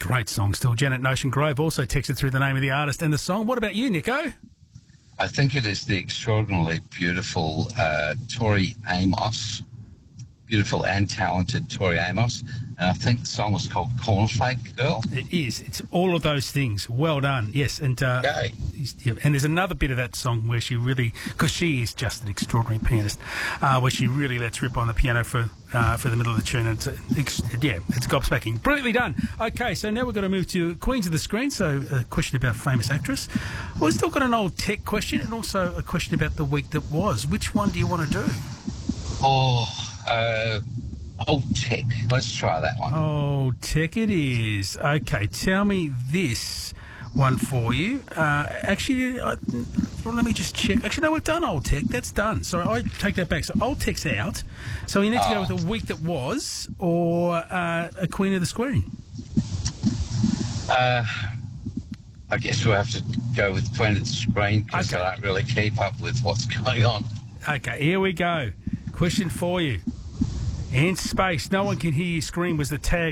Great song still. Janet Notion Grove also texted through the name of the artist and the song. What about you, Nico? I think it is the extraordinarily beautiful Tori Amos. Beautiful and talented Tori Amos. And I think the song was called Cornflake Girl. It is. It's all of those things. Well done. Yes. And Okay. and there's another bit of that song where she really, because she is just an extraordinary pianist, where she really lets rip on the piano for the middle of the tune. And it's gobsmacking. Brilliantly done. Okay, so now we're going to move to Queens of the Screen. So a question about a famous actress. We've still got an old tech question and also a question about the week that was. Which one do you want to do? Old tech. Let's try that one. Old tech it is. Okay, tell me this one for you. Actually, let me just check. Actually, no, we've done old tech. That's done. Sorry, I take that back. So old tech's out. So you need to go with a week that was or a Queen of the Screen. I guess we'll have to go with Queen of the Screen because I don't really keep up with what's going on. Okay, here we go. Question for you. In space, no one can hear you scream was the tag